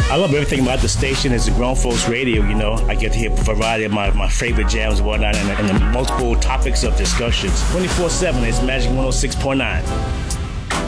I love everything about the station. It's a grown folks radio, you know. I get to hear a variety of my favorite jams and whatnot, and the multiple topics of discussions. 24/7, it's Magic 106.9.